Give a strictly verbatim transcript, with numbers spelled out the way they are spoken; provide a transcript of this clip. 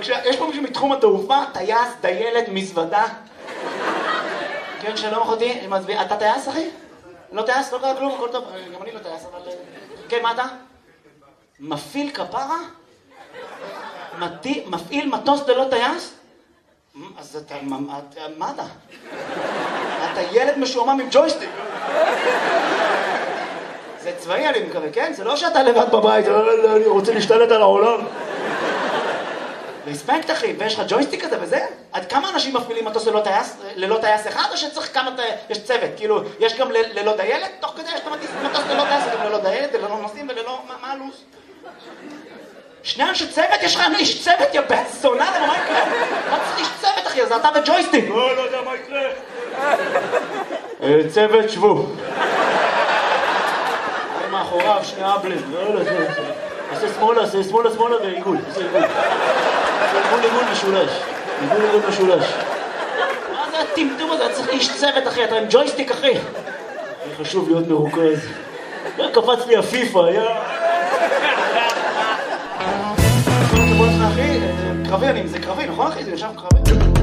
בבקשה, יש פה מישהו מתחום התעופה, טייס, דיילת, מזוודה. כן, שלום אחותי, אתה טייס, אחי? לא טייס? לא קרה כלום, הכל טוב. גם אני לא טייס, אבל... כן, מה אתה? מפעיל כפרה? מפעיל מטוס ללא טייס? אז אתה... מה אתה? אתה ילד משועמם עם ג'ויסטיק. זה צבאי, אני מקווה, כן? זה לא שאתה לבד בבית, אני רוצה להשתלט על העולם. רספקט, אחי, ויש לך ג'ויסטיק כזה וזה? עד כמה אנשים מפעילים מטוס ללא טייס, ללא טייס אחד, או שצריך כמה... יש צוות, כאילו, יש גם ללא דיילת? תוך כדי יש מטוס ללא טייס, גם ללא דיילת, וללא נוסעים וללא... מה הלו"ז? שני אנשי צוות? יש לך איש צוות, יא בן זונה, למה מה יקרה? מה צריך איש צוות, אחי? אז אתה וג'ויסטיק. לא, לא יודע מה יקרה. צוות, שבו. אני מאחוריו, שני אבלים. לא, לא, זה... עושה שמאלה, עושה שמאלה, שמאלה ועיגול. עושה עיגול. עיגול, עיגול משולש. עיגול, עיגול משולש. מה זה הטמטום הזה? אתה צריך איש צוות, אחי. אתה עם ג'ויסטיק, אחי. חשוב להיות מרוכז. קפץ לי הפיפה, יא... אחי, קרבי, אני, זה קרבי, נכון אחי? זה יושב קרבי.